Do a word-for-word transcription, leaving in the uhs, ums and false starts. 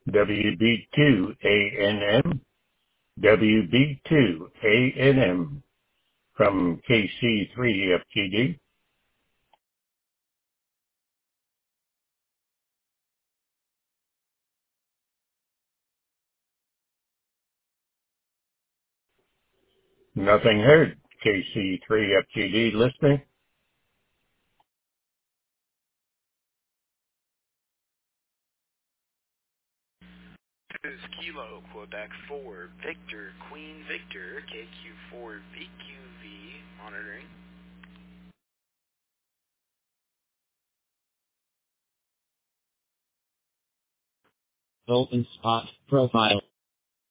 W B two A N M, W B two A N M from K C three F G D. Nothing heard. K C three F G D listening. This is Kilo, Quebec four, Victor, Queen Victor, K Q four, V Q V, monitoring. Open spot profile.